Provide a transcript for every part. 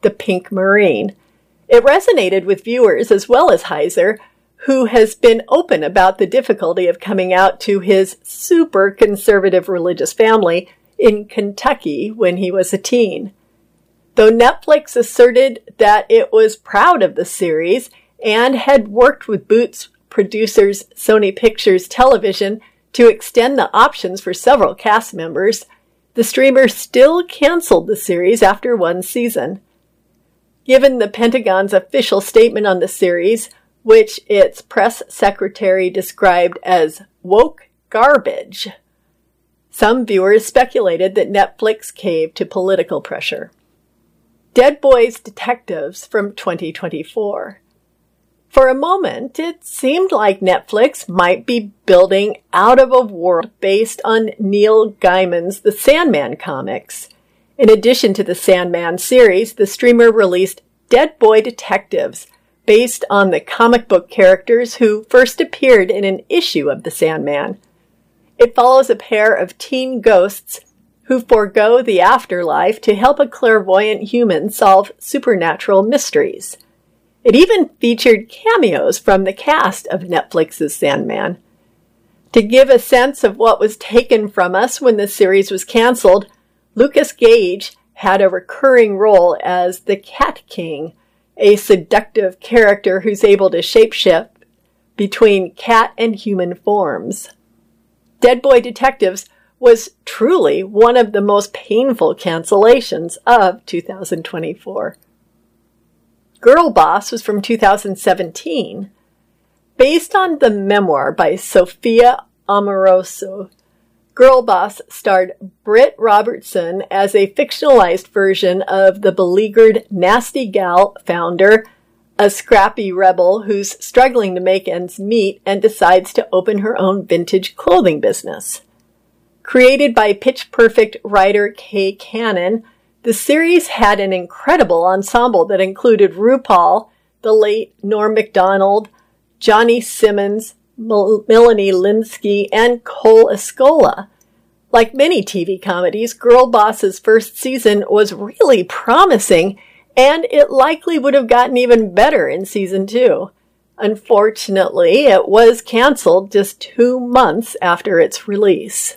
The Pink Marine. It resonated with viewers as well as Heiser, who has been open about the difficulty of coming out to his super conservative religious family in Kentucky when he was a teen. Though Netflix asserted that it was proud of the series and had worked with Boots producers Sony Pictures Television to extend the options for several cast members, the streamer still canceled the series after one season. Given the Pentagon's official statement on the series, which its press secretary described as woke garbage, some viewers speculated that Netflix caved to political pressure. Dead Boys Detectives from 2024. For a moment, it seemed like Netflix might be building out of a world based on Neil Gaiman's The Sandman comics. In addition to the Sandman series, the streamer released Dead Boy Detectives, based on the comic book characters who first appeared in an issue of The Sandman. It follows a pair of teen ghosts who forego the afterlife to help a clairvoyant human solve supernatural mysteries. It even featured cameos from the cast of Netflix's Sandman. To give a sense of what was taken from us when the series was canceled, Lucas Gage had a recurring role as the Cat King, a seductive character who's able to shapeshift between cat and human forms. Dead Boy Detectives was truly one of the most painful cancellations of 2024. Girl Boss was from 2017. Based on the memoir by Sophia Amoruso, Girl Boss starred Britt Robertson as a fictionalized version of the beleaguered Nasty Gal founder, a scrappy rebel who's struggling to make ends meet and decides to open her own vintage clothing business. Created by Pitch Perfect writer Kay Cannon, the series had an incredible ensemble that included RuPaul, the late Norm Macdonald, Johnny Simmons, Melanie Lynskey, and Cole Escola. Like many TV comedies, Girl Boss's first season was really promising, and it likely would have gotten even better in season 2. Unfortunately, it was canceled just 2 months after its release.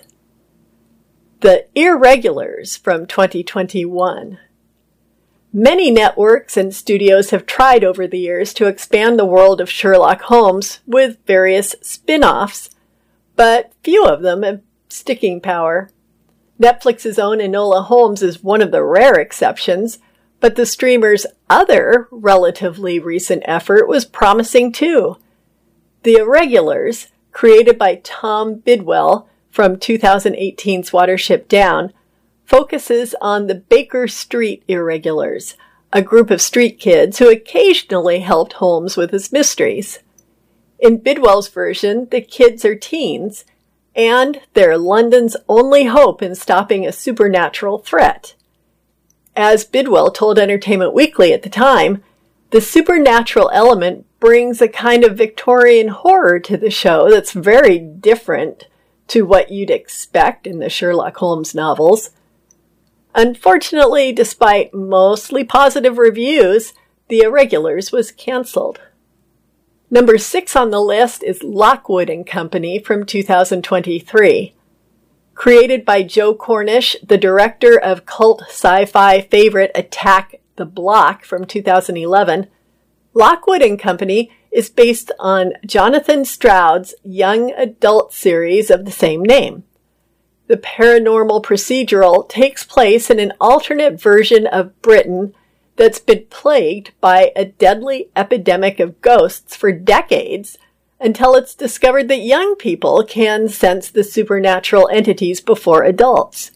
The Irregulars from 2021. Many networks and studios have tried over the years to expand the world of Sherlock Holmes with various spin-offs, but few of them have sticking power. Netflix's own Enola Holmes is one of the rare exceptions, but the streamer's other relatively recent effort was promising too. The Irregulars, created by Tom Bidwell from 2018's Watership Down, focuses on the Baker Street Irregulars, a group of street kids who occasionally helped Holmes with his mysteries. In Bidwell's version, the kids are teens, and they're London's only hope in stopping a supernatural threat. As Bidwell told Entertainment Weekly at the time, the supernatural element brings a kind of Victorian horror to the show that's very different to what you'd expect in the Sherlock Holmes novels. Unfortunately, despite mostly positive reviews, The Irregulars was canceled. Number 6 on the list is Lockwood and Company from 2023. Created by Joe Cornish, the director of cult sci-fi favorite Attack the Block from 2011, Lockwood and Company is based on Jonathan Stroud's young adult series of the same name. The paranormal procedural takes place in an alternate version of Britain that's been plagued by a deadly epidemic of ghosts for decades until it's discovered that young people can sense the supernatural entities before adults.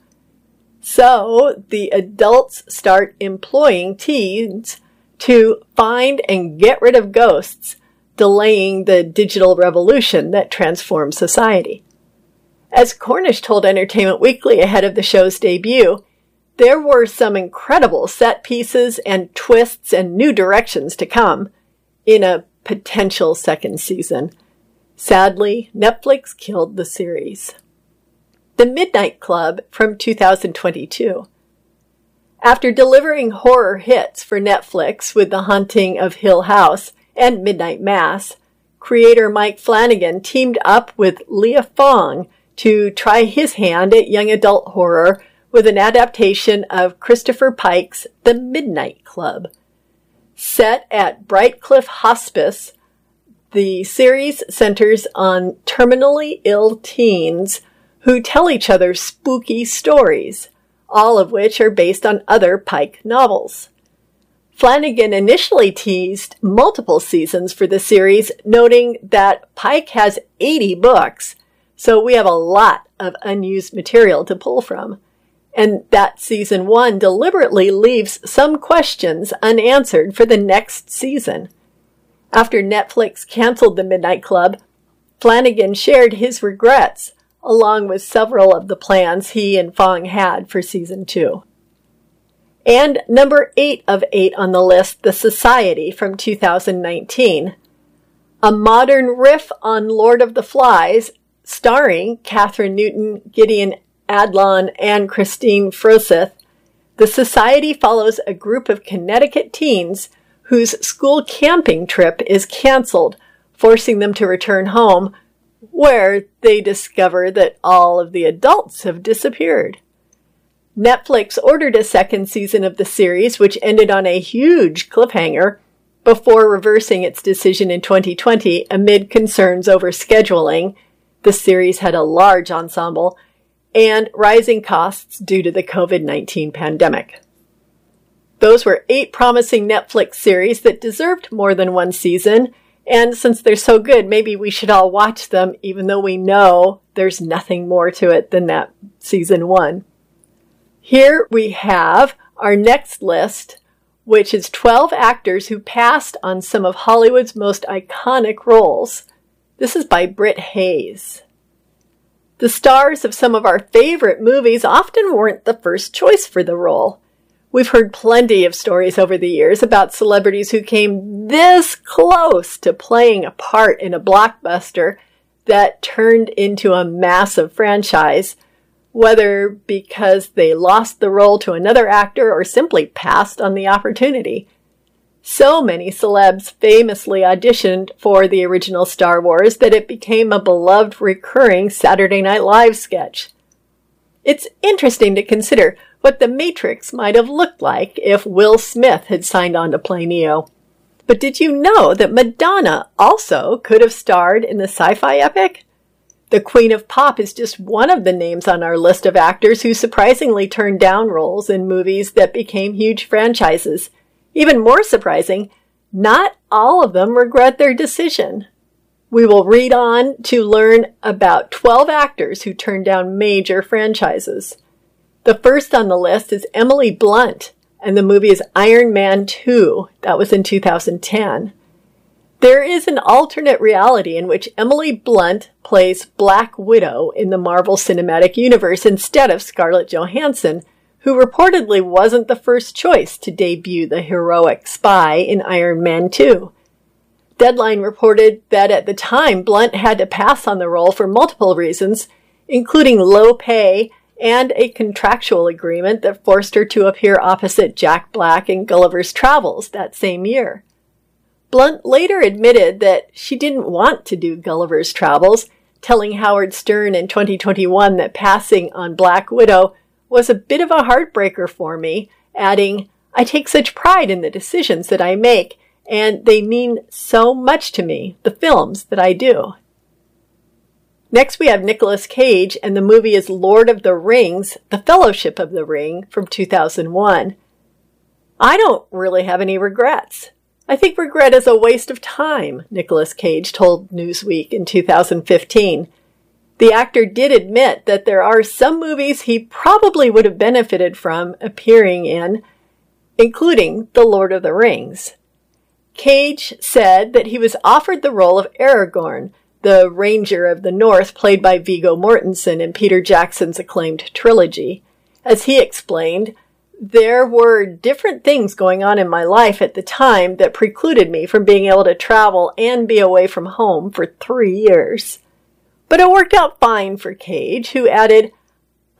So, the adults start employing teens to find and get rid of ghosts, delaying the digital revolution that transforms society. As Cornish told Entertainment Weekly ahead of the show's debut, there were some incredible set pieces and twists and new directions to come in a potential second season. Sadly, Netflix killed the series. The Midnight Club from 2022. After delivering horror hits for Netflix with The Haunting of Hill House and Midnight Mass, creator Mike Flanagan teamed up with Leah Fong to try his hand at young adult horror with an adaptation of Christopher Pike's The Midnight Club. Set at Brightcliff Hospice, the series centers on terminally ill teens who tell each other spooky stories, all of which are based on other Pike novels. Flanagan initially teased multiple seasons for the series, noting that Pike has 80 books, so we have a lot of unused material to pull from, and that season 1 deliberately leaves some questions unanswered for the next season. After Netflix canceled The Midnight Club, Flanagan shared his regrets, along with several of the plans he and Fong had for season 2. And number 8 of 8 on the list, The Society from 2019. A modern riff on Lord of the Flies, starring Kathryn Newton, Gideon Adlon, and Christine Froseth. The Society follows a group of Connecticut teens whose school camping trip is canceled, forcing them to return home, where they discover that all of the adults have disappeared. Netflix ordered a second season of the series, which ended on a huge cliffhanger, before reversing its decision in 2020 amid concerns over scheduling. The series had a large ensemble and rising costs due to the COVID-19 pandemic. Those were 8 promising Netflix series that deserved more than one season, and since they're so good, maybe we should all watch them, even though we know there's nothing more to it than that season 1. Here we have our next list, which is 12 actors who passed on some of Hollywood's most iconic roles. This is by Britt Hayes. The stars of some of our favorite movies often weren't the first choice for the role. We've heard plenty of stories over the years about celebrities who came this close to playing a part in a blockbuster that turned into a massive franchise, whether because they lost the role to another actor or simply passed on the opportunity. So many celebs famously auditioned for the original Star Wars that it became a beloved recurring Saturday Night Live sketch. It's interesting to consider what The Matrix might have looked like if Will Smith had signed on to play Neo. But did you know that Madonna also could have starred in the sci-fi epic? The Queen of Pop is just one of the names on our list of actors who surprisingly turned down roles in movies that became huge franchises. Even more surprising, not all of them regret their decision. We will read on to learn about 12 actors who turned down major franchises. The first on the list is Emily Blunt, and the movie is Iron Man 2. That was in 2010. There is an alternate reality in which Emily Blunt plays Black Widow in the Marvel Cinematic Universe instead of Scarlett Johansson, who reportedly wasn't the first choice to debut the heroic spy in Iron Man 2. Deadline reported that at the time, Blunt had to pass on the role for multiple reasons, including low pay and a contractual agreement that forced her to appear opposite Jack Black in Gulliver's Travels that same year. Blunt later admitted that she didn't want to do Gulliver's Travels, telling Howard Stern in 2021 that passing on Black Widow was a bit of a heartbreaker for me, adding, "I take such pride in the decisions that I make, and they mean so much to me, the films that I do." Next we have Nicolas Cage, and the movie is Lord of the Rings, The Fellowship of the Ring from 2001. I don't really have any regrets. I think regret is a waste of time, Nicolas Cage told Newsweek in 2015. The actor did admit that there are some movies he probably would have benefited from appearing in, including The Lord of the Rings. Cage said that he was offered the role of Aragorn, the Ranger of the North played by Viggo Mortensen in Peter Jackson's acclaimed trilogy. As he explained, there were different things going on in my life at the time that precluded me from being able to travel and be away from home for 3 years. But it worked out fine for Cage, who added,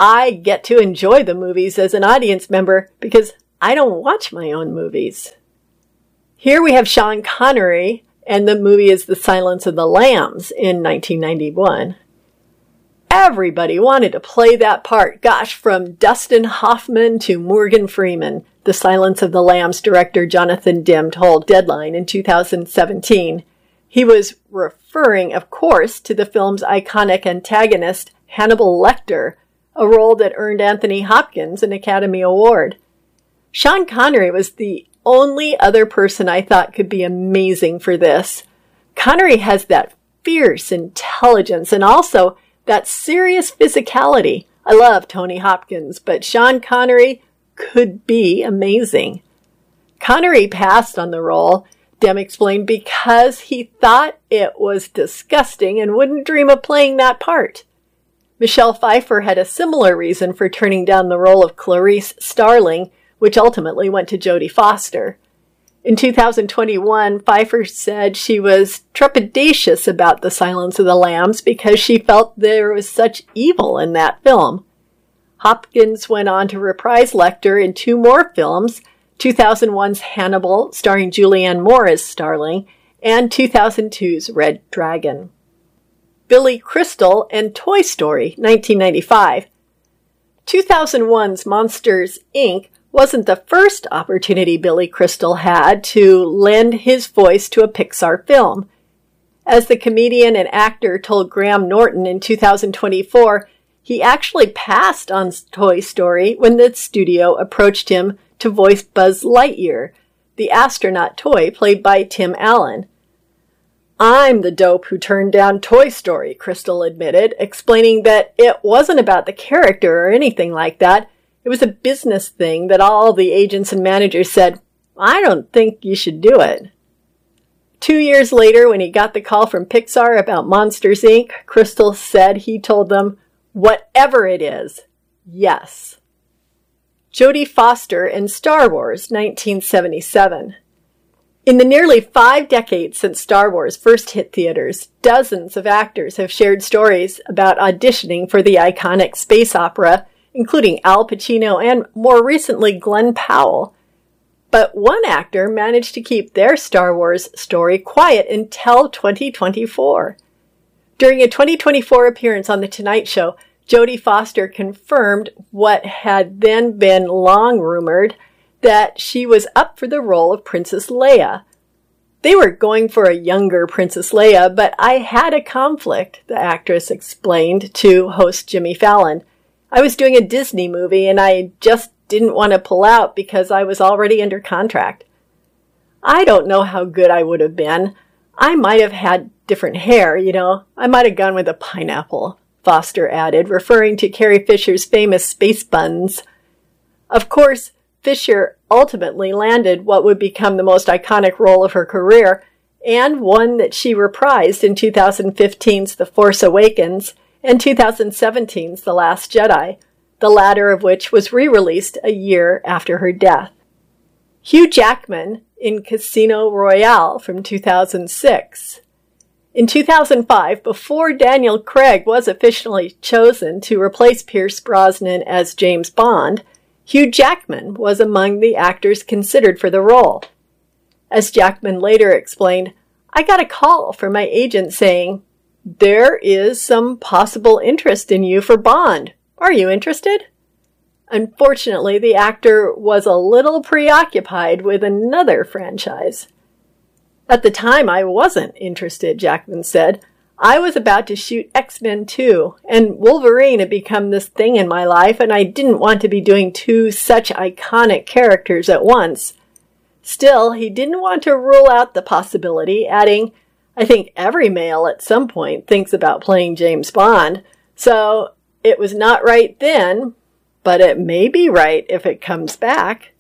I get to enjoy the movies as an audience member because I don't watch my own movies. Here we have Sean Connery, and the movie is The Silence of the Lambs in 1991. Everybody wanted to play that part. Gosh, from Dustin Hoffman to Morgan Freeman, The Silence of the Lambs director Jonathan Demme told Deadline in 2017. He was referring, of course, to the film's iconic antagonist, Hannibal Lecter, a role that earned Anthony Hopkins an Academy Award. Sean Connery was the only other person I thought could be amazing for this. Connery has that fierce intelligence and also that serious physicality. I love Tony Hopkins, but Sean Connery could be amazing. Connery passed on the role, Demme explained, because he thought it was disgusting and wouldn't dream of playing that part. Michelle Pfeiffer had a similar reason for turning down the role of Clarice Starling, which ultimately went to Jodie Foster. In 2021, Pfeiffer said she was trepidatious about The Silence of the Lambs because she felt there was such evil in that film. Hopkins went on to reprise Lecter in 2 more films, 2001's Hannibal, starring Julianne Moore as Starling, and 2002's Red Dragon. Billy Crystal and Toy Story, 1995. 2001's Monsters, Inc. wasn't the first opportunity Billy Crystal had to lend his voice to a Pixar film. As the comedian and actor told Graham Norton in 2024, he actually passed on Toy Story when the studio approached him to voice Buzz Lightyear, the astronaut toy played by Tim Allen. "I'm the dope who turned down Toy Story," Crystal admitted, explaining that it wasn't about the character or anything like that. It was a business thing that all the agents and managers said, "I don't think you should do it." 2 years later, when he got the call from Pixar about Monsters, Inc., Crystal said he told them, "Whatever it is, yes." Jodie Foster and Star Wars, 1977. In the nearly 5 decades since Star Wars first hit theaters, dozens of actors have shared stories about auditioning for the iconic space opera, including Al Pacino and, more recently, Glenn Powell. But one actor managed to keep their Star Wars story quiet until 2024. During a 2024 appearance on The Tonight Show, Jodie Foster confirmed what had then been long rumored, that she was up for the role of Princess Leia. "They were going for a younger Princess Leia, but I had a conflict," the actress explained to host Jimmy Fallon. "I was doing a Disney movie and I just didn't want to pull out because I was already under contract." "I don't know how good I would have been. I might have had different hair, I might have gone with a pineapple," Foster added, referring to Carrie Fisher's famous space buns. Of course, Fisher ultimately landed what would become the most iconic role of her career, and one that she reprised in 2015's The Force Awakens and 2017's The Last Jedi, the latter of which was re-released a year after her death. Hugh Jackman in Casino Royale from 2006. In 2005, before Daniel Craig was officially chosen to replace Pierce Brosnan as James Bond, Hugh Jackman was among the actors considered for the role. As Jackman later explained, "I got a call from my agent saying, 'There is some possible interest in you for Bond. Are you interested?' Unfortunately, the actor was a little preoccupied with another franchise. At the time, I wasn't interested," Jackman said. "I was about to shoot X-Men 2, and Wolverine had become this thing in my life, and I didn't want to be doing 2 such iconic characters at once." Still, he didn't want to rule out the possibility, adding, "I think every male at some point thinks about playing James Bond, so it was not right then, but it may be right if it comes back."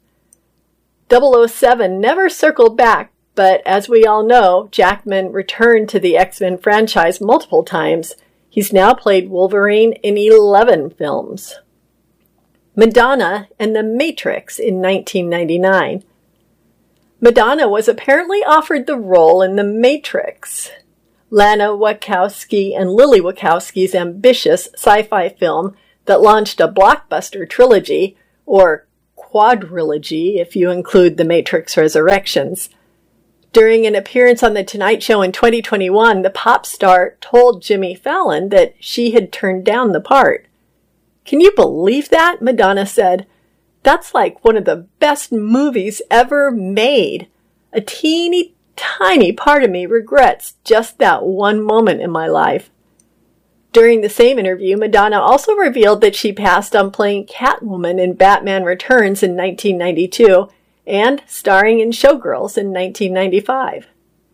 007 never circled back, but as we all know, Jackman returned to the X-Men franchise multiple times. He's now played Wolverine in 11 films. Madonna and The Matrix in 1999. Madonna was apparently offered the role in The Matrix, Lana Wachowski and Lily Wachowski's ambitious sci-fi film that launched a blockbuster trilogy, or quadrilogy if you include The Matrix Resurrections. During an appearance on The Tonight Show in 2021, the pop star told Jimmy Fallon that she had turned down the part. "Can you believe that?" Madonna said. "That's like one of the best movies ever made. A teeny tiny part of me regrets just that one moment in my life." During the same interview, Madonna also revealed that she passed on playing Catwoman in Batman Returns in 1992 and starring in Showgirls in 1995.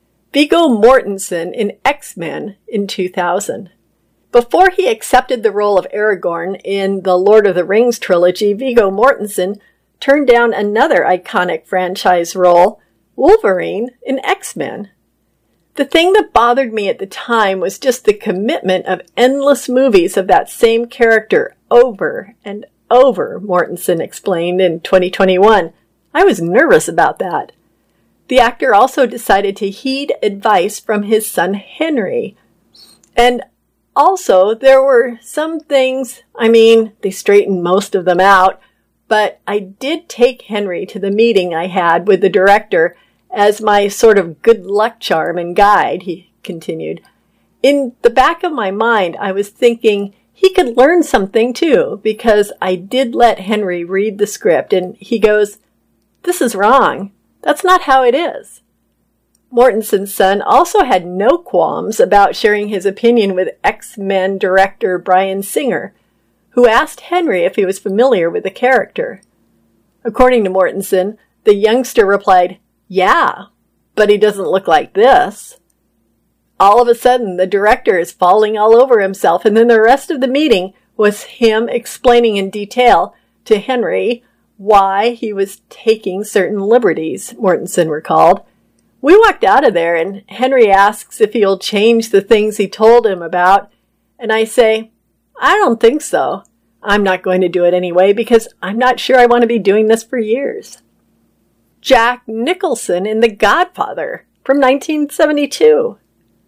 Viggo Mortensen in X-Men in 2000. Before he accepted the role of Aragorn in the Lord of the Rings trilogy, Viggo Mortensen turned down another iconic franchise role, Wolverine in X-Men. "The thing that bothered me at the time was just the commitment of endless movies of that same character over and over," Mortensen explained in 2021. "I was nervous about that." The actor also decided to heed advice from his son Henry. And also, there were some things, they straightened most of them out, but I did take Henry to the meeting I had with the director as my sort of good luck charm and guide, he continued. "In the back of my mind, I was thinking he could learn something too, because I did let Henry read the script, and he goes, 'This is wrong. That's not how it is.'" Mortensen's son also had no qualms about sharing his opinion with X-Men director Bryan Singer, who asked Henry if he was familiar with the character. According to Mortensen, the youngster replied, "Yeah, but he doesn't look like this." All of a sudden, the director is falling all over himself, and then the rest of the meeting was him explaining in detail to Henry why he was taking certain liberties, Mortensen recalled. "We walked out of there, and Henry asks if he'll change the things he told him about, and I say, 'I don't think so. I'm not going to do it anyway because I'm not sure I want to be doing this for years.'" Jack Nicholson in The Godfather from 1972.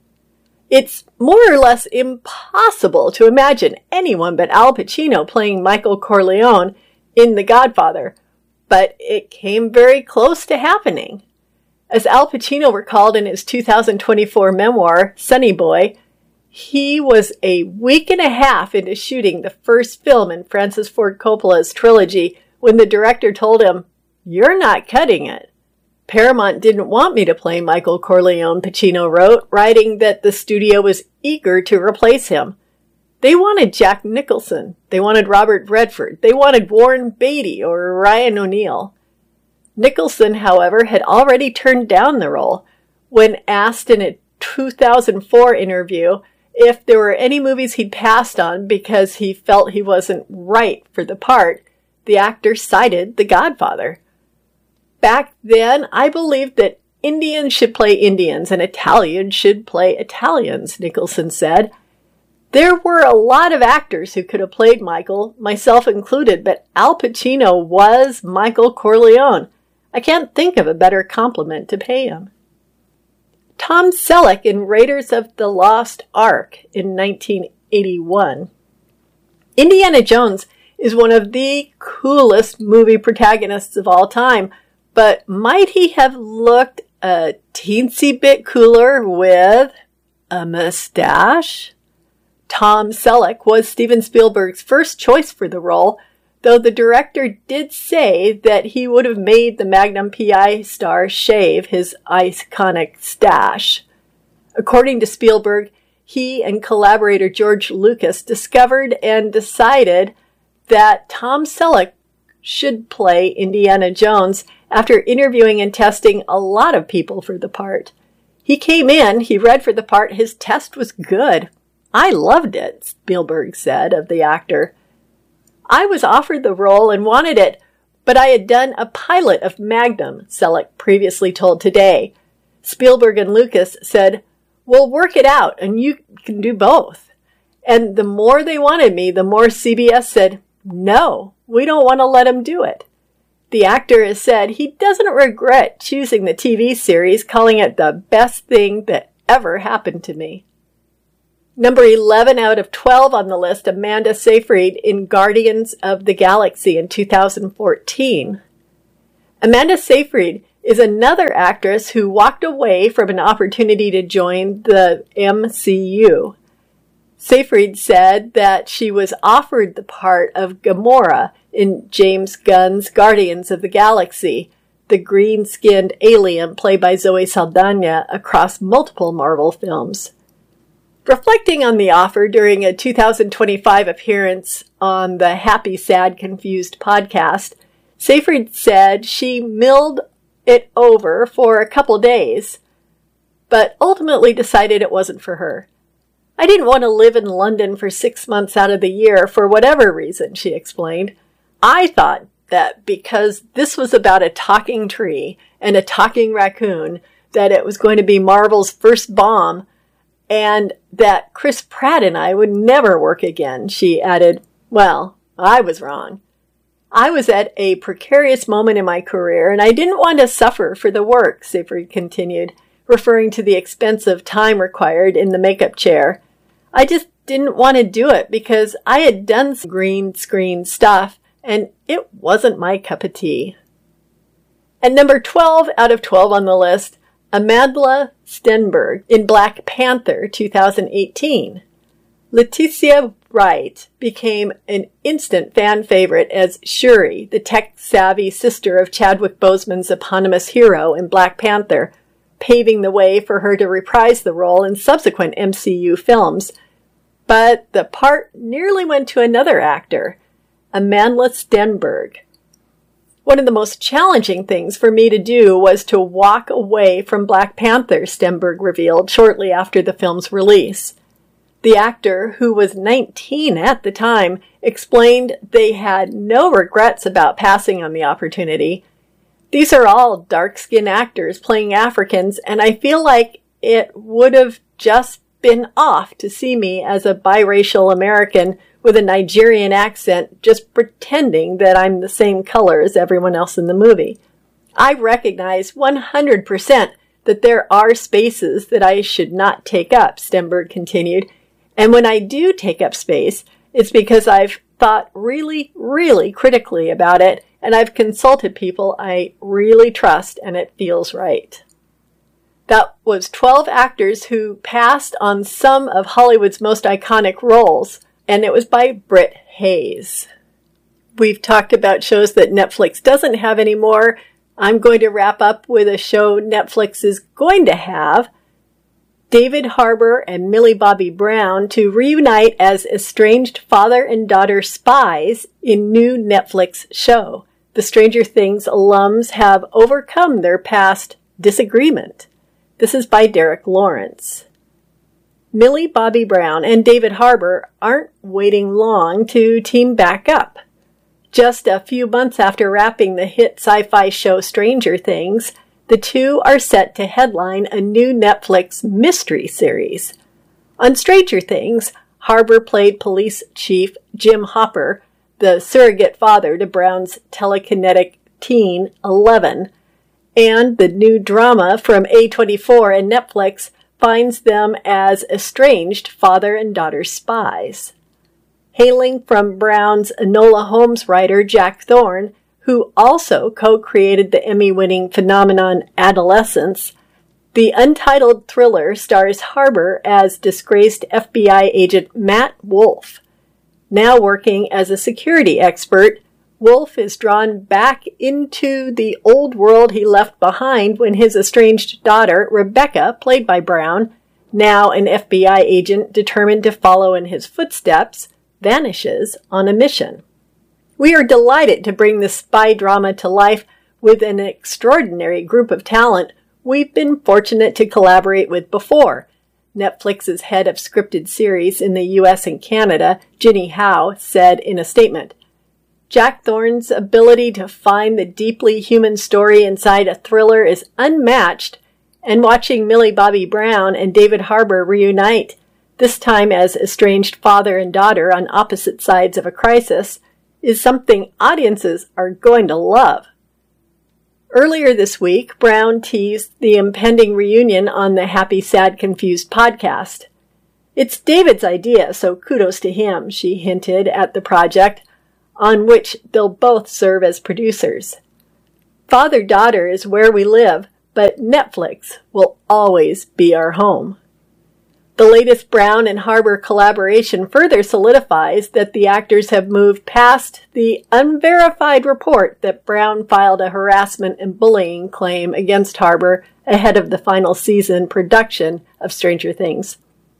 It's more or less impossible to imagine anyone but Al Pacino playing Michael Corleone in The Godfather, but it came very close to happening. As Al Pacino recalled in his 2024 memoir, Sonny Boy, he was a week and a half into shooting the first film in Francis Ford Coppola's trilogy when the director told him, "You're not cutting it." "Paramount didn't want me to play Michael Corleone," Pacino wrote, writing that the studio was eager to replace him. They wanted Jack Nicholson. They wanted Robert Redford. They wanted Warren Beatty or Ryan O'Neal. Nicholson, however, had already turned down the role. When asked in a 2004 interview if there were any movies he'd passed on because he felt he wasn't right for the part, the actor cited The Godfather. "Back then, I believed that Indians should play Indians and Italians should play Italians," Nicholson said. "There were a lot of actors who could have played Michael, myself included, but Al Pacino was Michael Corleone. I can't think of a better compliment to pay him." Tom Selleck in Raiders of the Lost Ark in 1981. Indiana Jones is one of the coolest movie protagonists of all time, but might he have looked a teensy bit cooler with a mustache? Tom Selleck was Steven Spielberg's first choice for the role, though the director did say that he would have made the Magnum PI star shave his iconic stash. According to Spielberg, he and collaborator George Lucas discovered and decided that Tom Selleck should play Indiana Jones after interviewing and testing a lot of people for the part. He came in, he read for the part, his test was good. "I loved it," Spielberg said of the actor. "I was offered the role and wanted it, but I had done a pilot of Magnum," Selleck previously told Today. Spielberg and Lucas said, "We'll work it out and you can do both." And the more they wanted me, the more CBS said, "No, we don't want to let him do it." The actor has said he doesn't regret choosing the TV series, calling it the best thing that ever happened to me. Number 11 out of 12 on the list, Amanda Seyfried in Guardians of the Galaxy in 2014. Amanda Seyfried is another actress who walked away from an opportunity to join the MCU. Seyfried said that she was offered the part of Gamora in James Gunn's Guardians of the Galaxy, the green-skinned alien played by Zoe Saldana across multiple Marvel films. Reflecting on the offer during a 2025 appearance on the Happy, Sad, Confused podcast, Seyfried said she milled it over for a couple days, but ultimately decided it wasn't for her. I didn't want to live in London for 6 months out of the year for whatever reason, she explained. I thought that because this was about a talking tree and a talking raccoon, that it was going to be Marvel's first bomb, and that Chris Pratt and I would never work again, she added. Well, I was wrong. I was at a precarious moment in my career, and I didn't want to suffer for the work, Seyfried continued, referring to the expensive time required in the makeup chair. I just didn't want to do it because I had done some green screen stuff, and it wasn't my cup of tea. At number 12 out of 12 on the list, Amandla Stenberg in Black Panther 2018. Letitia Wright became an instant fan favorite as Shuri, the tech-savvy sister of Chadwick Boseman's eponymous hero in Black Panther, paving the way for her to reprise the role in subsequent MCU films. But the part nearly went to another actor, Amandla Stenberg. One of the most challenging things for me to do was to walk away from Black Panther, Stenberg revealed shortly after the film's release. The actor, who was 19 at the time, explained they had no regrets about passing on the opportunity. These are all dark-skinned actors playing Africans, and I feel like it would have just been off to see me as a biracial American with a Nigerian accent just pretending that I'm the same color as everyone else in the movie. I recognize 100% that there are spaces that I should not take up, Stenberg continued. And when I do take up space, it's because I've thought really, really critically about it, and I've consulted people I really trust, and it feels right. That was 12 actors who passed on some of Hollywood's most iconic roles, and it was by Britt Hayes. We've talked about shows that Netflix doesn't have anymore. I'm going to wrap up with a show Netflix is going to have. David Harbour and Millie Bobby Brown to reunite as estranged father and daughter spies in new Netflix show. The Stranger Things alums have overcome their past disagreement. This is by Derek Lawrence. Millie Bobby Brown and David Harbour aren't waiting long to team back up. Just a few months after wrapping the hit sci-fi show Stranger Things, the two are set to headline a new Netflix mystery series. On Stranger Things, Harbour played police chief Jim Hopper, the surrogate father to Brown's telekinetic teen, Eleven, and the new drama from A24 and Netflix finds them as estranged father and daughter spies. Hailing from Brown's Enola Holmes writer Jack Thorne, who also co-created the Emmy-winning phenomenon Adolescence, the untitled thriller stars Harbour as disgraced FBI agent Matt Wolf. Now working as a security expert, Wolf is drawn back into the old world he left behind when his estranged daughter, Rebecca, played by Brown, now an FBI agent determined to follow in his footsteps, vanishes on a mission. We are delighted to bring this spy drama to life with an extraordinary group of talent we've been fortunate to collaborate with before. Netflix's head of scripted series in the US and Canada, Ginny Howe, said in a statement, Jack Thorne's ability to find the deeply human story inside a thriller is unmatched, and watching Millie Bobby Brown and David Harbour reunite, this time as estranged father and daughter on opposite sides of a crisis, is something audiences are going to love. Earlier this week, Brown teased the impending reunion on the Happy, Sad, Confused podcast. It's David's idea, so kudos to him, she hinted at the project, on which they'll both serve as producers. Father-daughter is where we live, but Netflix will always be our home. The latest Brown and Harbour collaboration further solidifies that the actors have moved past the unverified report that Brown filed a harassment and bullying claim against Harbour ahead of the final season production of Stranger Things.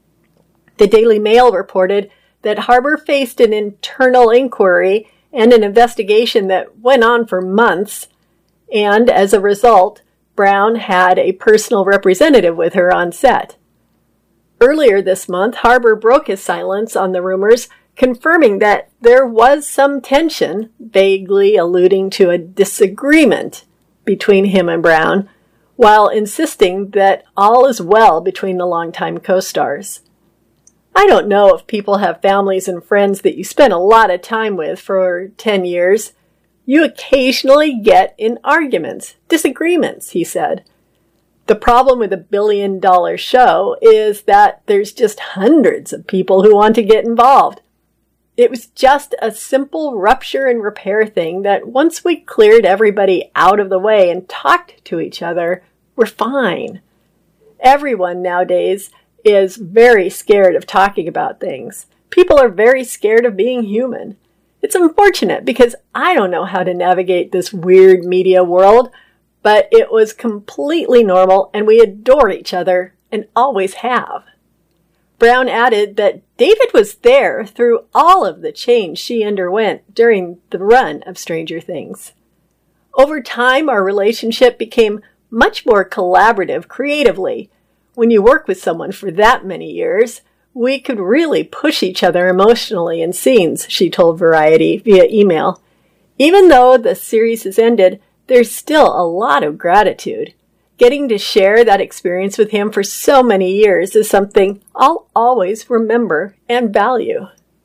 The Daily Mail reported that Harbour faced an internal inquiry and an investigation that went on for months, and as a result, Brown had a personal representative with her on set. Earlier this month, Harbour broke his silence on the rumors, confirming that there was some tension, vaguely alluding to a disagreement between him and Brown, while insisting that all is well between the longtime co-stars. I don't know if people have families and friends that you spend a lot of time with for 10 years. You occasionally get in arguments, disagreements, he said. The problem with a billion-dollar show is that there's just hundreds of people who want to get involved. It was just a simple rupture and repair thing that once we cleared everybody out of the way and talked to each other, we're fine. Everyone nowadays is very scared of talking about things. People are very scared of being human. It's unfortunate because I don't know how to navigate this weird media world, but it was completely normal and we adore each other and always have. Brown added that David was there through all of the change she underwent during the run of Stranger Things. Over time, our relationship became much more collaborative creatively. When you work with someone for that many years, we could really push each other emotionally in scenes, she told Variety via email. Even though the series has ended, there's still a lot of gratitude. Getting to share that experience with him for so many years is something I'll always remember and value.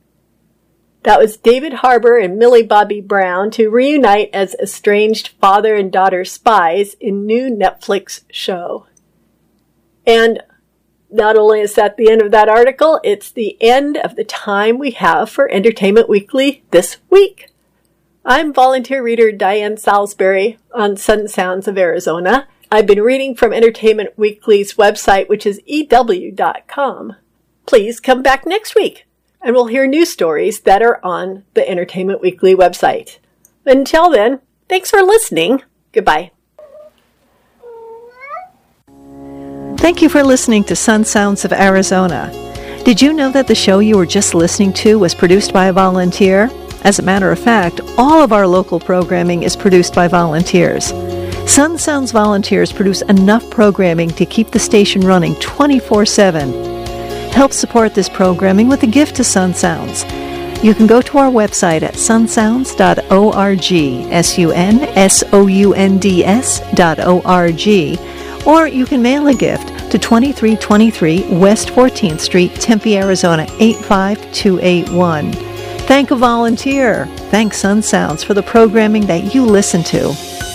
That was David Harbour and Millie Bobby Brown to reunite as estranged father and daughter spies in new Netflix show. And not only is that the end of that article, it's the end of the time we have for Entertainment Weekly this week. I'm volunteer reader Diane Salisbury on Sun Sounds of Arizona. I've been reading from Entertainment Weekly's website, which is EW.com. Please come back next week, and we'll hear new stories that are on the Entertainment Weekly website. Until then, thanks for listening. Goodbye. Thank you for listening to Sun Sounds of Arizona. Did you know that the show you were just listening to was produced by a volunteer? As a matter of fact, all of our local programming is produced by volunteers. Sun Sounds volunteers produce enough programming to keep the station running 24/7. Help support this programming with a gift to Sun Sounds. You can go to our website at sunsounds.org, sunsounds.org, or you can mail a gift to 2323 West 14th Street, Tempe, Arizona 85281. Thank a volunteer. Thank Sun Sounds for the programming that you listen to.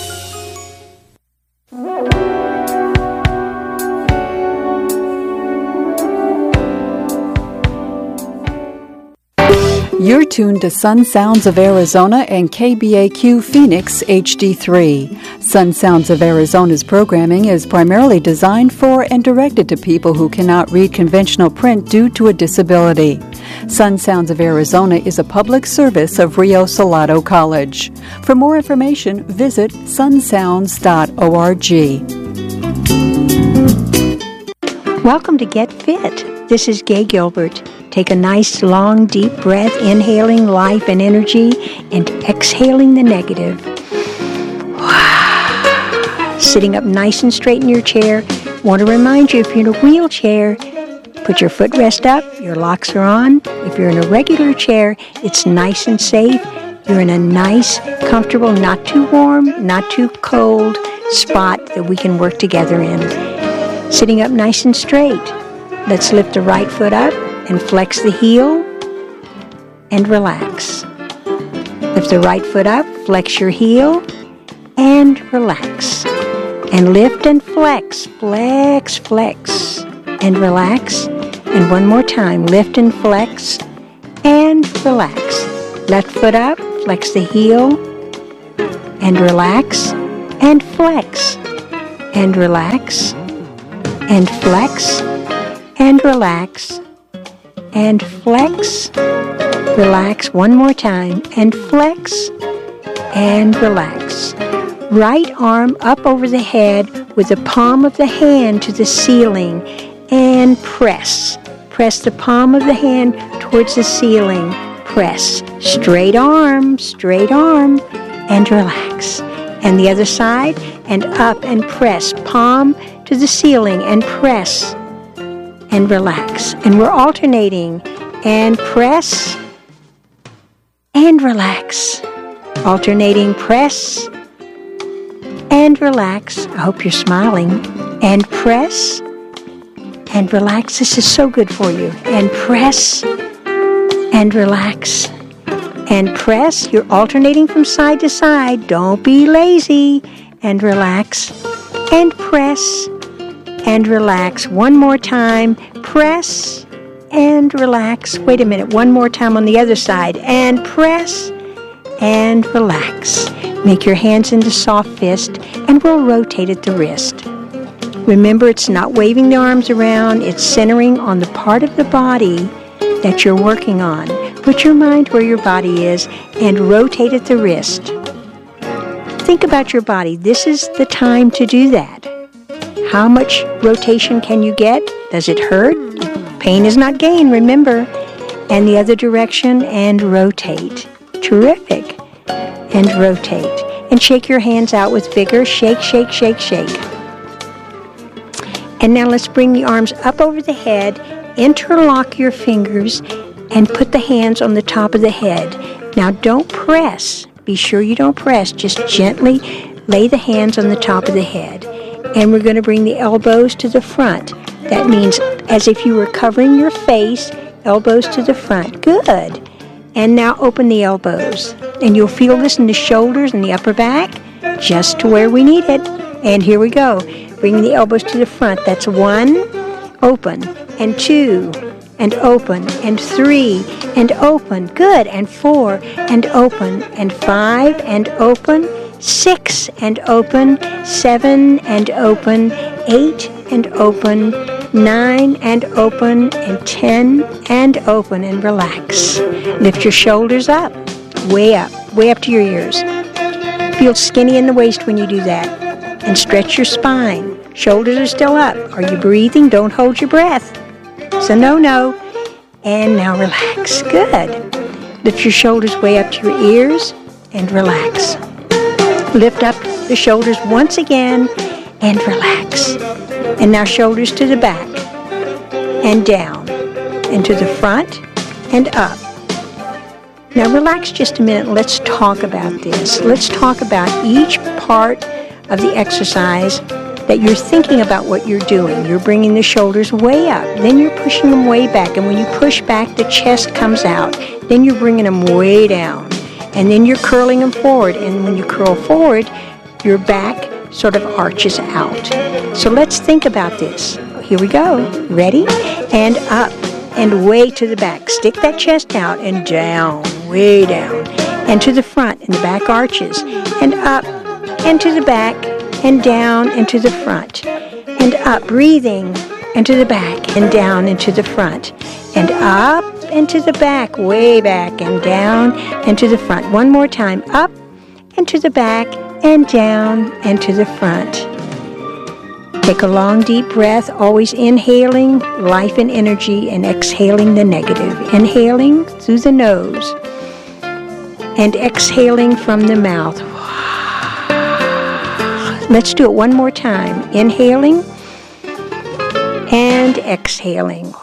You're tuned to Sun Sounds of Arizona and KBAQ Phoenix HD3. Sun Sounds of Arizona's programming is primarily designed for and directed to people who cannot read conventional print due to a disability. Sun Sounds of Arizona is a public service of Rio Salado College. For more information, visit sunsounds.org. Welcome to Get Fit. This is Gay Gilbert. Take a nice, long, deep breath, inhaling life and energy and exhaling the negative. Sitting up nice and straight in your chair. Want to remind you, if you're in a wheelchair, put your footrest up, your locks are on. If you're in a regular chair, it's nice and safe. You're in a nice, comfortable, not too warm, not too cold spot that we can work together in. Sitting up nice and straight. Let's lift the right foot up and flex the heel and relax. Lift the right foot up, flex your heel and relax. And lift and flex, flex, flex, and relax. And one more time, lift and flex and relax. Left foot up, flex the heel and relax and flex and relax and flex and relax and flex. Relax one more time and flex and relax. Right arm up over the head with the palm of the hand to the ceiling and press. Press the palm of the hand towards the ceiling. Press. Straight arm, and relax. And the other side, and up and press. Palm to the ceiling and press and relax. And we're alternating. And press and relax. Alternating press and relax. I hope you're smiling. And press and relax. This is so good for you. And press and relax. And press. You're alternating from side to side. Don't be lazy. And relax. And press and relax. One more time. Press and relax. Wait a minute. One more time on the other side. And press and relax. Make your hands into soft fist and we'll rotate at the wrist. Remember, it's not waving the arms around. It's centering on the part of the body that you're working on. Put your mind where your body is and rotate at the wrist. Think about your body. This is the time to do that. How much rotation can you get? Does it hurt? Pain is not gain, remember. And the other direction and rotate. Terrific. And rotate. And shake your hands out with vigor. Shake, shake, shake, shake. And now let's bring the arms up over the head. Interlock your fingers and put the hands on the top of the head. Now don't press. Be sure you don't press. Just gently lay the hands on the top of the head. And we're going to bring the elbows to the front. That means as if you were covering your face, elbows to the front. Good. And now open the elbows. And you'll feel this in the shoulders and the upper back, just to where we need it. And here we go. Bring the elbows to the front. That's 1, open, and 2, and open, and 3, and open. Good. And 4, and open, and 5, and open, 6, and open, 7, and open, 8, and open, 9, and open, and 10, and open, and relax. Lift your shoulders up way up to your ears. Feel skinny in the waist when you do that. And stretch your spine. Shoulders are still up. Are you breathing? Don't hold your breath. It's a no-no. And now relax. Good. Lift your shoulders way up to your ears and relax. Lift up the shoulders once again and relax. And now shoulders to the back and down and to the front and up. Now relax just a minute and let's talk about this. Let's talk about each part of the exercise that you're thinking about what you're doing. You're bringing the shoulders way up. Then you're pushing them way back. And when you push back, the chest comes out. Then you're bringing them way down. And then you're curling them forward. And when you curl forward, your back sort of arches out. So let's think about this. Here we go. Ready? And up and way to the back. Stick that chest out and down, way down. And to the front, and the back arches. And up and to the back, and down and to the front. And up, breathing, and to the back, and down and to the front. And up and to the back, way back, and down and to the front. One more time. Up and to the back, and down and to the front. Take a long, deep breath, always inhaling life and energy and exhaling the negative. Inhaling through the nose and exhaling from the mouth. Let's do it one more time. Inhaling and exhaling.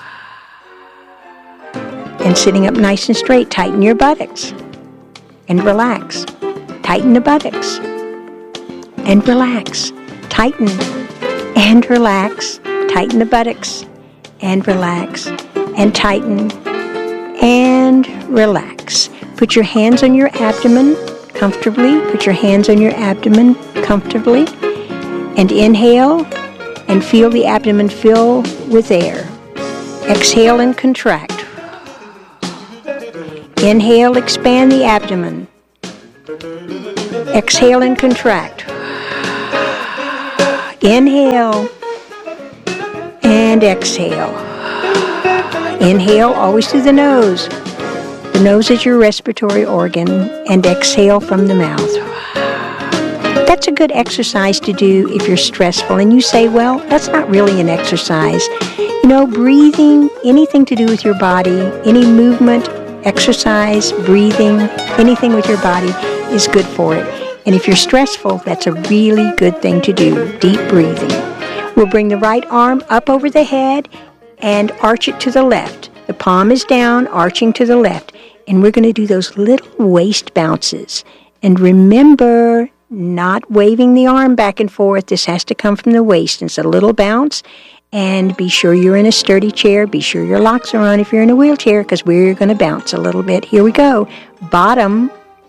And sitting up nice and straight, tighten your buttocks and relax. Tighten the buttocks and relax. Tighten and relax. Tighten the buttocks and relax. And tighten and relax. Put your hands on your abdomen comfortably. Put your hands on your abdomen comfortably. And inhale and feel the abdomen fill with air. Exhale and contract. Inhale, expand the abdomen. Exhale and contract. Inhale and exhale. Inhale always through the nose. The nose is your respiratory organ, and exhale from the mouth. That's a good exercise to do if you're stressful and you say, well, that's not really an exercise. You know, breathing, anything to do with your body, any movement, exercise, breathing, anything with your body is good for it. And if you're stressful, that's a really good thing to do, deep breathing. We'll bring the right arm up over the head and arch it to the left. The palm is down, arching to the left. And we're going to do those little waist bounces. And remember, not waving the arm back and forth. This has to come from the waist. It's a little bounce. And be sure you're in a sturdy chair. Be sure your locks are on if you're in a wheelchair, because we're going to bounce a little bit. Here we go. Bottom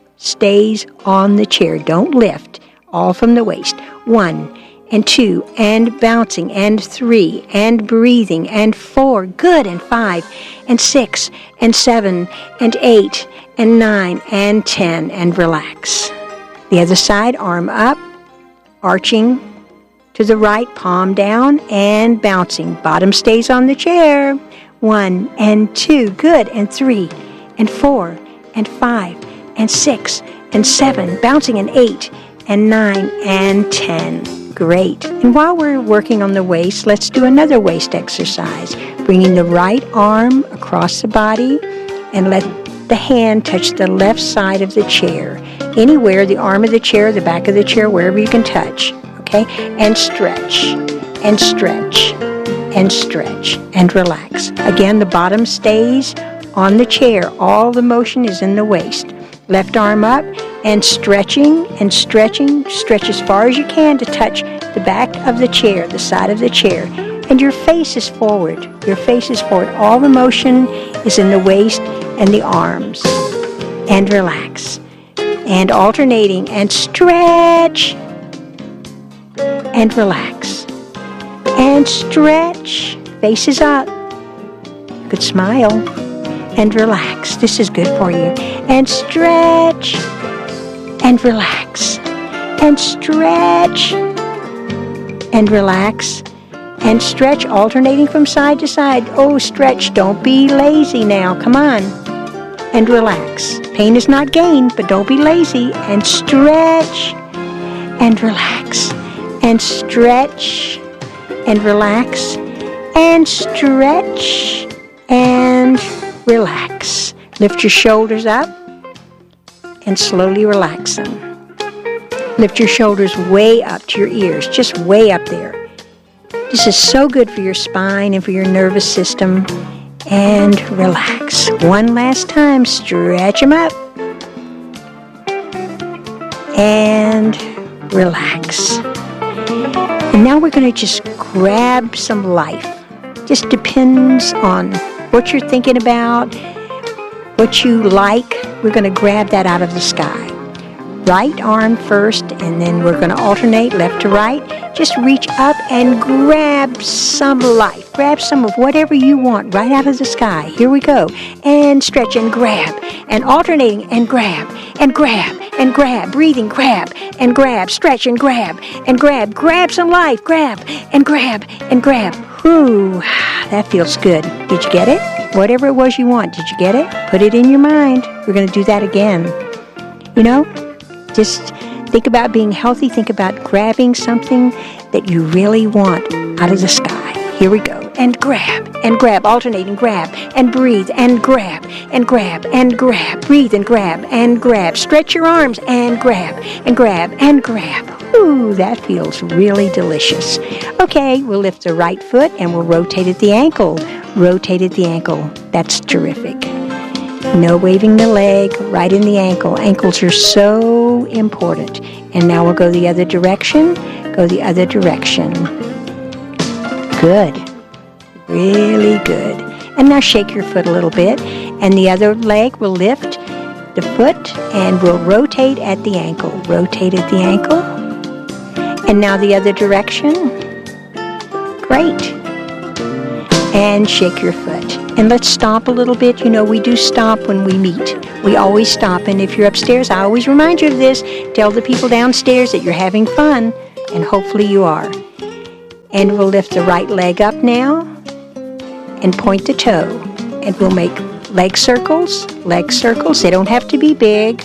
stays on the chair. Don't lift. All from the waist. 1 and 2 and bouncing and 3 and breathing and 4. Good. And 5 and 6 and 7 and 8 and 9 and 10 and relax. The other side, arm up, arching to the right, palm down and bouncing. Bottom stays on the chair. 1 and 2. Good. And 3 and 4 and 5 and 6 and 7. Bouncing and 8 and 9 and 10. Great. And while we're working on the waist, let's do another waist exercise. Bringing the right arm across the body and let the hand touch the left side of the chair. Anywhere, the arm of the chair, the back of the chair, wherever you can touch. Okay? And stretch, and stretch, and stretch, and relax. Again, the bottom stays on the chair. All the motion is in the waist. Left arm up, and stretching, and stretching. Stretch as far as you can to touch the back of the chair, the side of the chair. And your face is forward. Your face is forward. All the motion is in the waist and the arms. And relax. And alternating, and stretch, and relax. And stretch. Face is up. Good smile. And relax. This is good for you. And stretch. And relax. And stretch. And relax. And stretch, alternating from side to side. Oh, stretch. Don't be lazy now. Come on. And relax. Pain is not gain, but don't be lazy. And stretch. And relax. And stretch. And relax. And stretch. And relax. Lift your shoulders up and slowly relax them. Lift your shoulders way up to your ears, just way up there. This is so good for your spine and for your nervous system. And relax. One last time, stretch them up. And relax. And now we're going to just grab some life. Just depends on what you're thinking about, what you like. We're going to grab that out of the sky. Right arm first, and then we're going to alternate left to right. Just reach up and grab some life. Grab some of whatever you want right out of the sky. Here we go. And stretch and grab. And alternating and grab. And grab. And grab. Breathing. Grab. And grab. Stretch and grab. And grab. Grab some life. Grab. And grab. And grab. Whew. That feels good. Did you get it? Whatever it was you want. Did you get it? Put it in your mind. We're going to do that again. You know, just think about being healthy. Think about grabbing something that you really want out of the sky. Here we go. And grab, alternating, grab, and breathe, and grab, and grab, and grab. Breathe and grab. Stretch your arms, and grab, and grab, and grab. Ooh, that feels really delicious. Okay, we'll lift the right foot, and we'll rotate at the ankle. Rotate at the ankle. That's terrific. No waving the leg, right in the ankle. Ankles are so important. And now we'll go the other direction. Go the other direction. Good. Really good. And now shake your foot a little bit. And the other leg will lift the foot and we'll rotate at the ankle. Rotate at the ankle. And now the other direction. Great. and shake your foot. And let's stomp a little bit. You know, we do stomp when we meet. We always stomp. And if you're upstairs, I always remind you of this. Tell the people downstairs that you're having fun, and hopefully you are. And we'll lift the right leg up now and point the toe. And we'll make leg circles. They don't have to be big.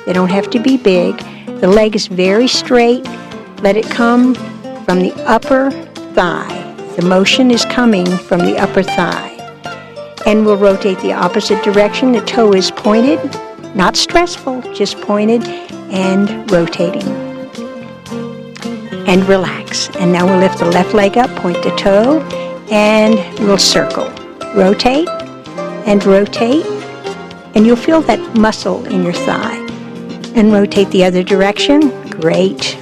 The leg is very straight. Let it come from the upper thigh. The motion is coming from the upper thigh. And we'll rotate the opposite direction. The toe is pointed, not stressful, just pointed and rotating. And relax. And now we'll lift the left leg up, point the toe, and we'll circle. Rotate and rotate. And you'll feel that muscle in your thigh. And rotate the other direction. Great.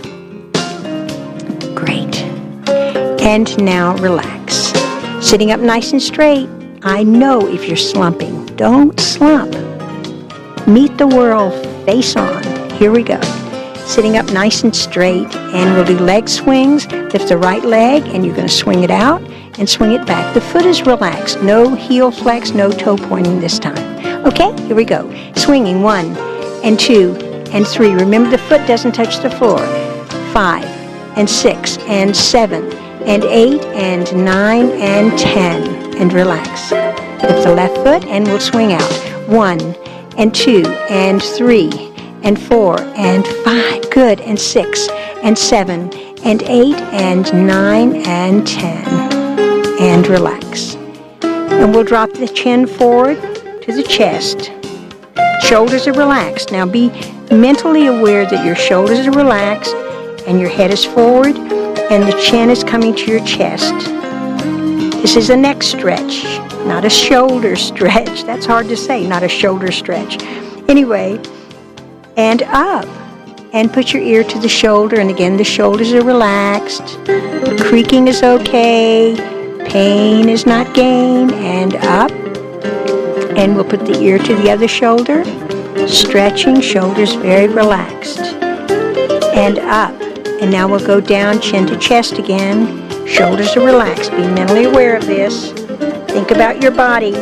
And now relax. Sitting up nice and straight. I know if you're slumping. Don't slump. Meet the world face on. Here we go. Sitting up nice and straight, and we'll do leg swings. Lift the right leg, and you're going to swing it out and swing it back. The foot is relaxed. No heel flex, no toe pointing this time. Okay, here we go. Swinging 1 and 2 and 3. Remember, the foot doesn't touch the floor. 5 and 6 and 7 and 8 and 9 and 10. And relax. Lift the left foot and we'll swing out. 1 and 2 and 3 and 4 and 5. Good. And 6 and 7 and 8 and 9 and 10. And relax. And we'll drop the chin forward to the chest. Shoulders are relaxed. Now be mentally aware that your shoulders are relaxed and your head is forward and the chin is coming to your chest. This is a neck stretch, not a shoulder stretch. That's hard to say, not a shoulder stretch. Anyway, and up. And put your ear to the shoulder. And again, the shoulders are relaxed. Creaking is okay. Pain is not gain. And up. And we'll put the ear to the other shoulder. Stretching, shoulders very relaxed. And up. And now we'll go down, chin to chest again. Shoulders are relaxed. Be mentally aware of this. Think about your body.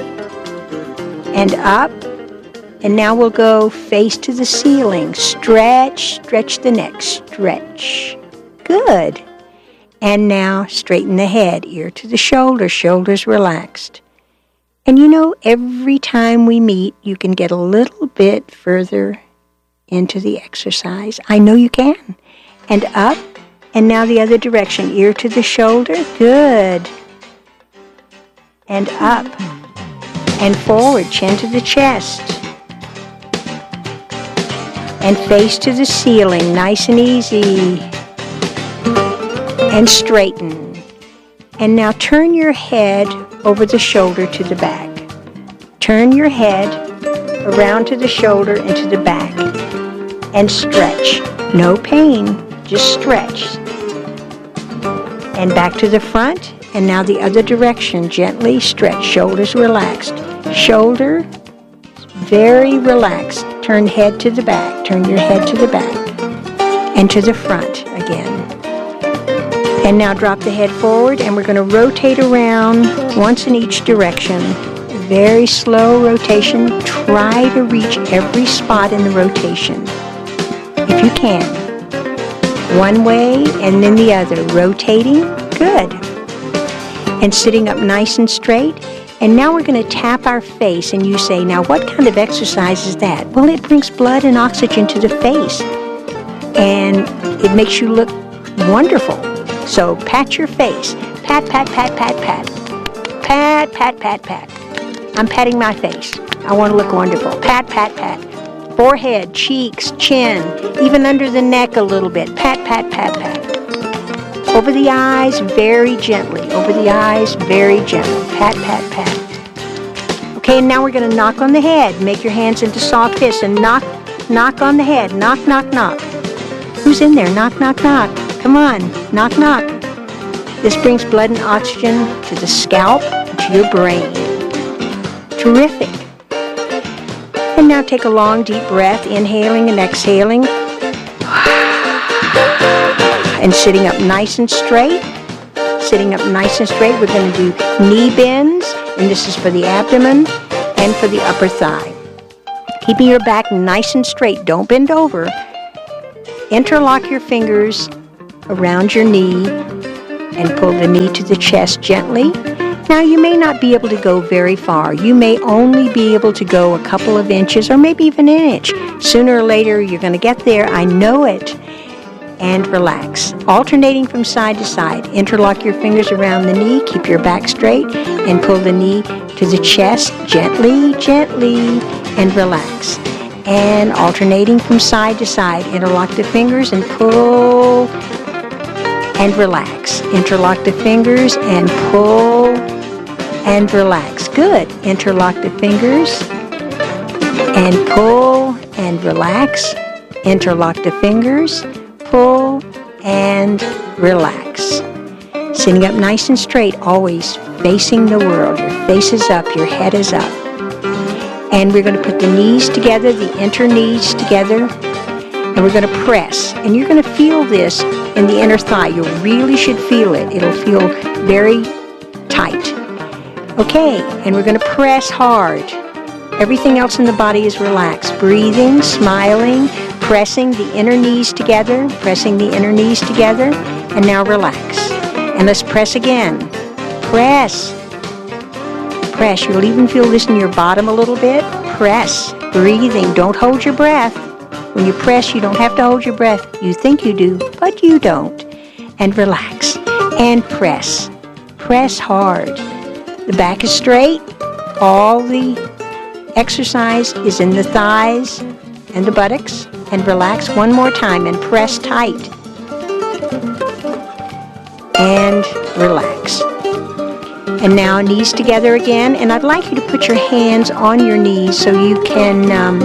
And up. And now we'll go face to the ceiling. Stretch the neck. Stretch. Good. And now straighten the head. Ear to the shoulder. Shoulders relaxed. And you know, every time we meet, you can get a little bit further into the exercise. I know you can. And up. And now the other direction, ear to the shoulder. Good. And up. And forward, chin to the chest. And face to the ceiling, nice and easy. And straighten. And now turn your head over the shoulder to the back. Turn your head around to the shoulder and to the back. And stretch. No pain. Just stretch. And back to the front. And now the other direction. Gently stretch. Shoulders relaxed. Shoulder very relaxed. Turn head to the back. Turn your head to the back. And to the front again. And now drop the head forward. And we're going to rotate around once in each direction. Very slow rotation. Try to reach every spot in the rotation. If you can. One way and then the other. Rotating. Good. And sitting up nice and straight. And now we're going to tap our face. And you say, now what kind of exercise is that? Well, it brings blood and oxygen to the face. And it makes you look wonderful. So pat your face. Pat, pat, pat, pat, pat. Pat, pat, pat, pat. I'm patting my face. I want to look wonderful. Pat, pat, pat. Forehead, cheeks, chin, even under the neck a little bit. Pat, pat, pat, pat. Over the eyes, very gently. Over the eyes, very gently. Pat, pat, pat. Okay, and now we're going to knock on the head. Make your hands into soft fists and knock on the head. Knock, knock, knock. Who's in there? Knock, knock, knock. Come on. Knock, knock. This brings blood and oxygen to the scalp and to your brain. Terrific. And now take a long, deep breath, inhaling and exhaling. And sitting up nice and straight. sitting up nice and straight. We're going to do knee bends, and this is for the abdomen and for the upper thigh. Keeping your back nice and straight. Don't bend over. Interlock your fingers around your knee and pull the knee to the chest gently. Now, you may not be able to go very far. You may only be able to go a couple of inches or maybe even an inch. Sooner or later, you're going to get there. I know it. And relax. Alternating from side to side. Interlock your fingers around the knee. Keep your back straight and pull the knee to the chest gently, gently, and relax. And alternating from side to side. Interlock the fingers and pull and relax. Interlock the fingers and pull and relax. Good. Interlock the fingers and pull and relax. Interlock the fingers, pull and relax. Sitting up nice and straight, always facing the world. Your face is up, your head is up. And we're going to put the knees together, the inner knees together, and we're going to press. And you're going to feel this in the inner thigh. You really should feel it. It'll feel very tight. Okay, and we're going to press hard. Everything else in the body is relaxed. Breathing, smiling, pressing the inner knees together, pressing the inner knees together, and now relax. And let's press again. Press. Press. You'll even feel this in your bottom a little bit. Press. Breathing. Don't hold your breath. When you press, you don't have to hold your breath. You think you do, but you don't. And relax. And press. Press hard. The back is straight. All the exercise is in the thighs and the buttocks. And relax one more time and press tight. And relax. And now knees together again. And I'd like you to put your hands on your knees so you can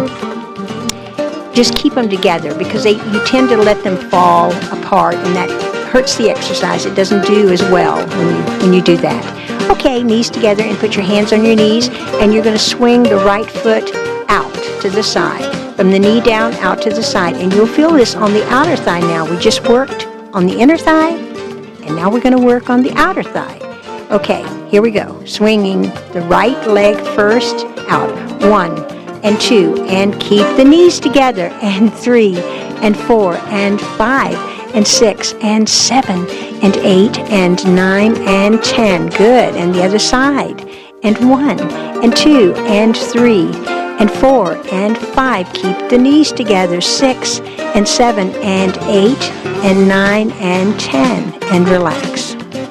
just keep them together, because you tend to let them fall apart, and that hurts the exercise. It doesn't do as well when you do that. Okay, knees together, and put your hands on your knees, and you're going to swing the right foot out to the side. From the knee down, out to the side. And you'll feel this on the outer thigh now. We just worked on the inner thigh, and now we're going to work on the outer thigh. Okay, here we go. Swinging the right leg first out. 1 and 2, and keep the knees together. And 3 and 4 and 5 and 6 and 7 and 8 and 9 and 10. Good. And the other side. And 1 and 2 and 3 and 4 and 5. Keep the knees together. 6 and 7 and 8 and 9 and 10. And relax.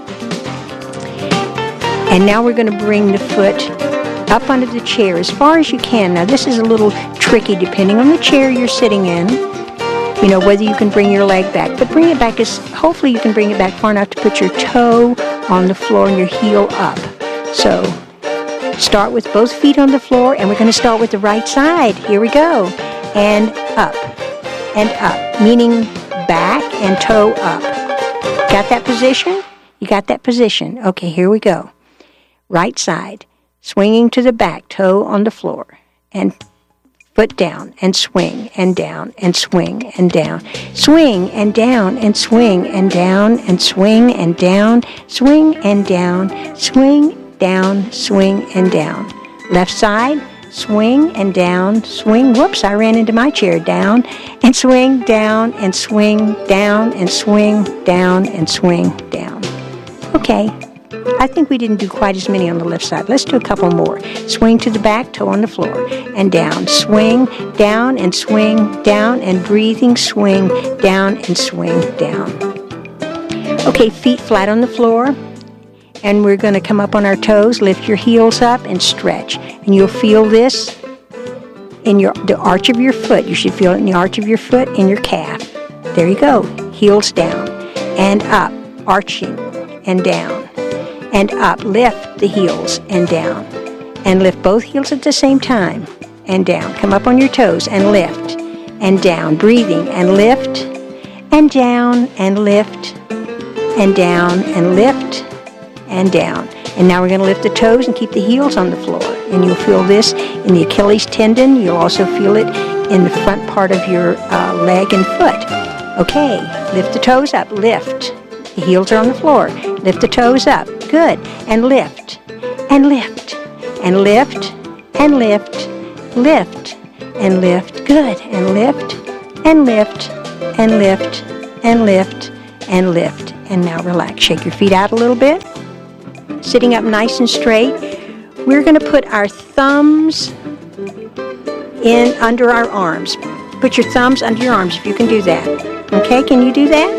And now we're going to bring the foot up under the chair as far as you can. Now this is a little tricky depending on the chair you're sitting in. You know, whether you can bring your leg back. But bring it back hopefully you can bring it back far enough to put your toe on the floor and your heel up. So start with both feet on the floor, and we're going to start with the right side. Here we go. And up. And up. Meaning back and toe up. Got that position? You got that position. Okay, here we go. Right side. Swinging to the back, toe on the floor. And foot down, and swing, and down, and swing, and down. Swing, and down, and swing, and down, and swing, and down. Swing, and down, swing, down, swing, and down. Left side, swing, and down, swing. Whoops, I ran into my chair. Down, and swing, down, and swing, down, and swing, down, and swing, down. Okay. I think we didn't do quite as many on the left side. Let's do a couple more. Swing to the back, toe on the floor, and down. Swing, down, and swing, down, and breathing, swing, down, and swing, down. Okay, feet flat on the floor, and we're going to come up on our toes. Lift your heels up and stretch. And you'll feel this in the arch of your foot. You should feel it in the arch of your foot, in your calf. There you go. Heels down, and up, arching, and down. And up, lift the heels and down. And lift both heels at the same time. And down. Come up on your toes and lift. And down. Breathing. And lift. And down. And lift. And down. And lift. And down. And now we're going to lift the toes and keep the heels on the floor. And you'll feel this in the Achilles tendon. You'll also feel it in the front part of your leg and foot. Okay. Lift the toes up. Lift. The heels are on the floor. Lift the toes up. Good. And lift. And lift. And lift. And lift. Lift. And lift. Good. And lift. And lift. And lift. And lift. And lift. And now relax. Shake your feet out a little bit. Sitting up nice and straight. We're going to put our thumbs in under our arms. Put your thumbs under your arms if you can do that. Okay, can you do that?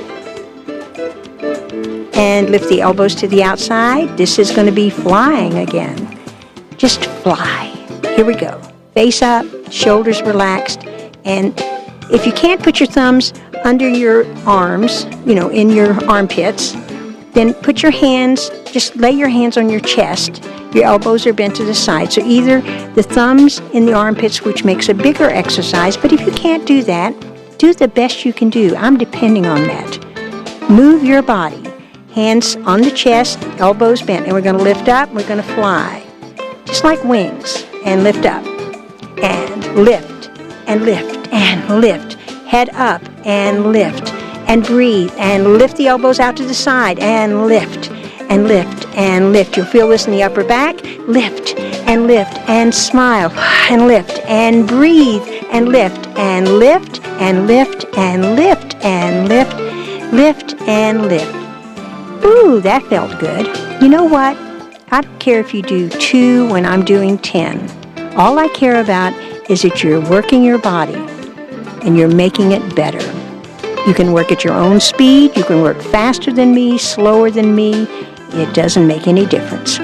And lift the elbows to the outside. This is going to be flying again. Just fly. Here we go. Face up, shoulders relaxed. And if you can't put your thumbs under your arms, in your armpits, then put your hands, just lay your hands on your chest. Your elbows are bent to the side. So either the thumbs in the armpits, which makes a bigger exercise, but if you can't do that, do the best you can do. I'm depending on that. Move your body. Hands on the chest, elbows bent. And we're going to lift up, we're going to fly. Just like wings. And lift up. And lift. And lift. And lift. Head up. And lift. And breathe. And lift the elbows out to the side. And lift. And lift. And lift. You'll feel this in the upper back. Lift. And lift. And smile. And lift. And breathe. And lift. And lift. And lift. And lift. And lift. Lift. And lift. Ooh, that felt good. You know what? I don't care if you do 2 when I'm doing 10. All I care about is that you're working your body and you're making it better. You can work at your own speed. You can work faster than me, slower than me. It doesn't make any difference.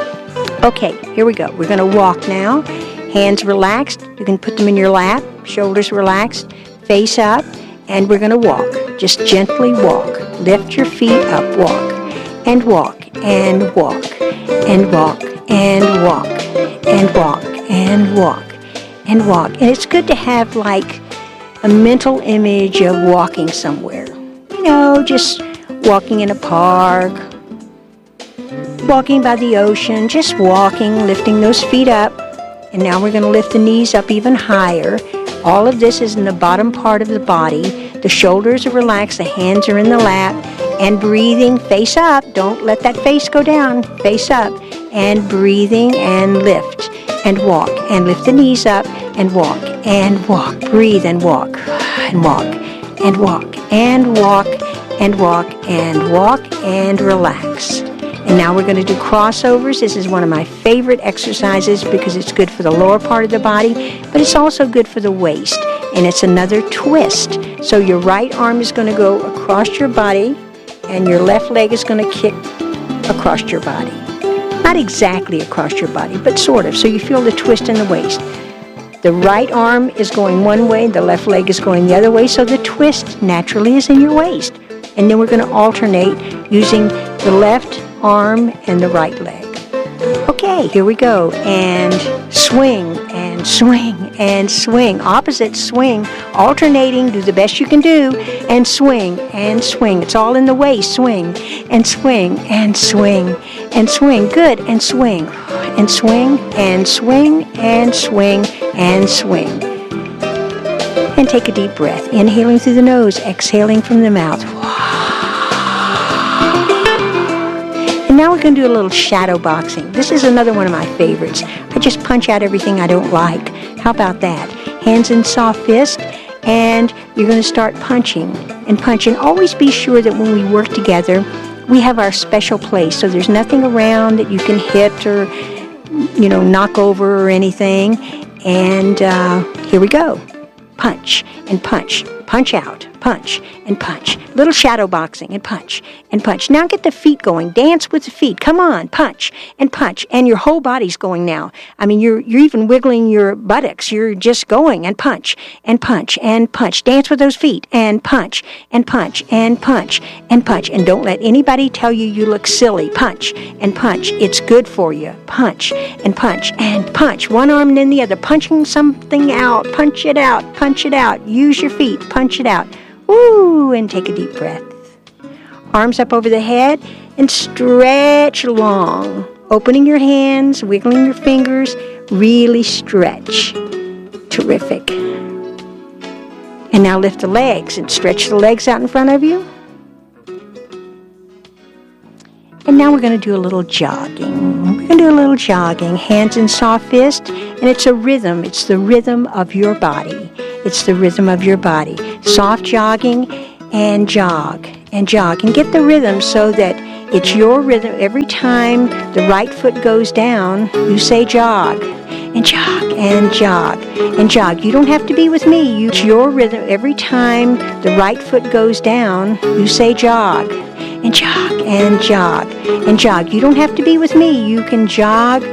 Okay, here we go. We're going to walk now. Hands relaxed. You can put them in your lap. Shoulders relaxed. Face up. And we're going to walk. Just gently walk. Lift your feet up. Walk. And walk. And walk. And walk. And walk. And walk. And walk. And walk. And it's good to have like a mental image of walking somewhere. Just walking in a park. Walking by the ocean. Just walking. Lifting those feet up. And now we're going to lift the knees up even higher. All of this is in the bottom part of the body. The shoulders are relaxed, the hands are in the lap, and breathing, face up. Don't let that face go down. Face up, and breathing, and lift, and walk, and lift the knees up, and walk, and walk. Breathe and walk, and walk, and walk, and walk, and walk, and walk, and relax. And now we're going to do crossovers. This is one of my favorite exercises because it's good for the lower part of the body, but it's also good for the waist. And it's another twist. So your right arm is going to go across your body, and your left leg is going to kick across your body. Not exactly across your body, but sort of. So you feel the twist in the waist. The right arm is going one way, the left leg is going the other way, so the twist naturally is in your waist. And then we're going to alternate using the left arm and the right leg. Okay, here we go. And swing, and swing, and swing. Opposite swing, alternating, do the best you can do, and swing, and swing. It's all in the waist. Swing, and swing, and swing, and swing. Good, and swing, and swing, and swing, and swing, and swing. And take a deep breath. Inhaling through the nose, exhaling from the mouth. And now we're going to do a little shadow boxing. This is another one of my favorites. I just punch out everything I don't like. How about that? Hands in soft fist, and you're going to start punching and punching. Always be sure that when we work together, we have our special place. So there's nothing around that you can hit or, knock over or anything. And here we go. Punch and punch. Punch out. Punch and punch. Little shadow boxing and punch and punch. Now get the feet going. Dance with the feet. Come on. Punch and punch. And your whole body's going now. I mean, you're even wiggling your buttocks. You're just going and punch and punch and punch. Dance with those feet and punch and punch and punch and punch. And don't let anybody tell you you look silly. Punch and punch. It's good for you. Punch and punch and punch. One arm and then the other. Punching something out. Punch it out. Punch it out. Use your feet. Punch it out. Woo! And take a deep breath. Arms up over the head and stretch long. Opening your hands, wiggling your fingers. Really stretch. Terrific. And now lift the legs and stretch the legs out in front of you. And now we're going to do a little jogging. We're going to do a little jogging, hands in soft fist, and it's a rhythm. It's the rhythm of your body. It's the rhythm of your body. Soft jogging and jog and jog. And get the rhythm so that it's your rhythm. Every time the right foot goes down, you say jog. And jog and jog and jog. You don't have to be with me. It's your rhythm. Every time the right foot goes down, you say jog. And jog and jog and jog. You don't have to be with me. You can jog